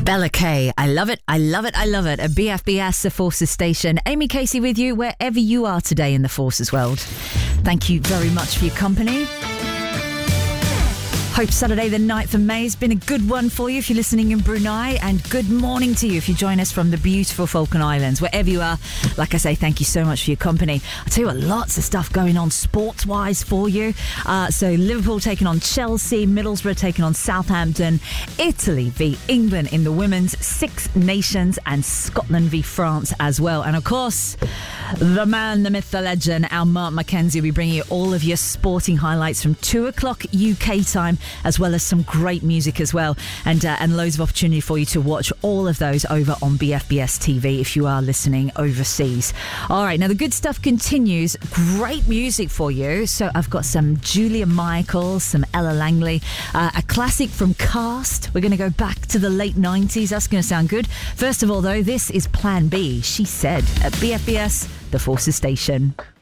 Bella Kay, I love it, I love it, I love it. At BFBS, the Forces Station. Amy Casey with you wherever you are today in the Forces world. Thank you very much for your company. Hope Saturday the 9th of May has been a good one for you if you're listening in Brunei, and good morning to you if you join us from the beautiful Falkland Islands. Wherever you are, like I say, thank you so much for your company. I'll tell you what, lots of stuff going on sports-wise for you. So Liverpool taking on Chelsea, Middlesbrough taking on Southampton, Italy v England in the women's, Six Nations, and Scotland v France as well. And of course, the man, the myth, the legend, our Mark Mackenzie will be bringing you all of your sporting highlights from 2 o'clock UK time, as well as some great music as well, and loads of opportunity for you to watch all of those over on BFBS TV if you are listening overseas. All right, now the good stuff continues. Great music for you. So I've got some Julia Michaels, some Ella Langley, a classic from Cast. We're going to go back to the late 90s. That's going to sound good. First of all, though, this is Plan B, She Said, at BFBS, the Forces Station.